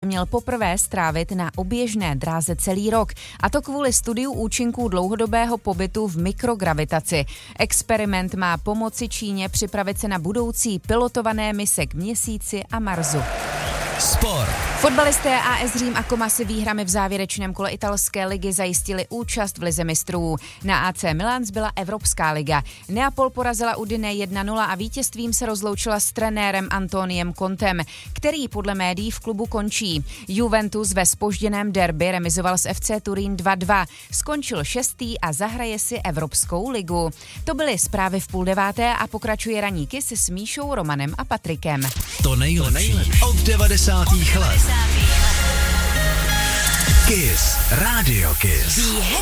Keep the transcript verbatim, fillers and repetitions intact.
měl poprvé strávit na oběžné dráze celý rok, a to kvůli studiu účinků dlouhodobého pobytu v mikrogravitaci. Experiment má pomoci Číně připravit se na budoucí pilotované mise k Měsíci a Marsu. Sport. Fotbalisté A S Řím a Como si výhrami v závěrečném kole italské ligy zajistili účast v lize mistrů. Na A C Milan zbyla Evropská liga. Neapol porazila Udine jedna nula a vítězstvím se rozloučila s trenérem Antoniem Contem, který podle médií v klubu končí. Juventus ve zpožděném derby remizoval s F C Turín dva dva. Skončil šestý a zahraje si Evropskou ligu. To byly zprávy v půl deváté a pokračuje ranní Kiss s Míšou, Romanem a Patrikem. To nejlepší od devadesátých let. Kiss, Radio Kiss.